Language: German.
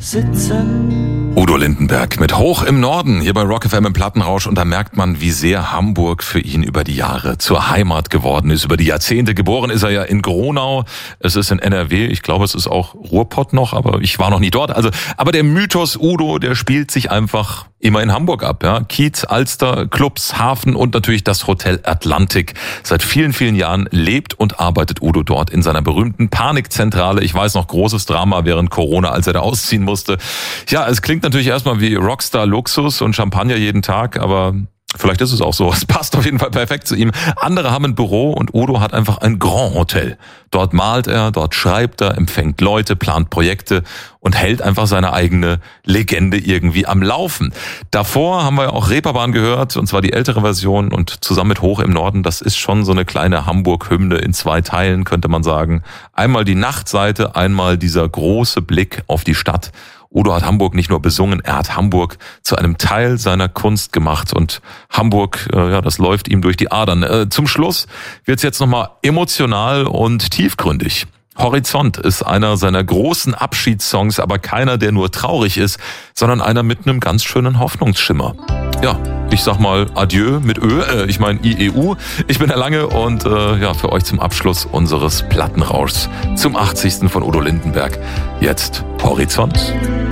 sitzen. Udo Lindenberg mit Hoch im Norden hier bei Rock FM im Plattenrausch, und da merkt man, wie sehr Hamburg für ihn über die Jahre zur Heimat geworden ist, über die Jahrzehnte. Geboren ist er ja in Gronau, es ist in NRW, ich glaube es ist auch Ruhrpott noch, aber ich war noch nie dort. Aber der Mythos Udo, der spielt sich einfach immer in Hamburg ab, ja. Kiez, Alster, Clubs, Hafen und natürlich das Hotel Atlantik. Seit vielen, vielen Jahren lebt und arbeitet Udo dort in seiner berühmten Panikzentrale. Ich weiß noch, großes Drama während Corona, als er da ausziehen musste. Ja, es klingt natürlich erstmal wie Rockstar-Luxus und Champagner jeden Tag, aber vielleicht ist es auch so. Es passt auf jeden Fall perfekt zu ihm. Andere haben ein Büro und Udo hat einfach ein Grand Hotel. Dort malt er, dort schreibt er, empfängt Leute, plant Projekte und hält einfach seine eigene Legende irgendwie am Laufen. Davor haben wir auch Reeperbahn gehört, und zwar die ältere Version, und zusammen mit Hoch im Norden, das ist schon so eine kleine Hamburg-Hymne in 2 Teilen, könnte man sagen. Einmal die Nachtseite, einmal dieser große Blick auf die Stadt. Udo hat Hamburg nicht nur besungen, er hat Hamburg zu einem Teil seiner Kunst gemacht, und Hamburg, das läuft ihm durch die Adern. Zum Schluss wird's jetzt nochmal emotional und tiefgründig. Horizont ist einer seiner großen Abschiedssongs, aber keiner, der nur traurig ist, sondern einer mit einem ganz schönen Hoffnungsschimmer. Ja, ich sag mal Adieu mit IEU. Ich bin der Lange, und für euch zum Abschluss unseres Plattenrauschs zum 80. von Udo Lindenberg jetzt Horizont.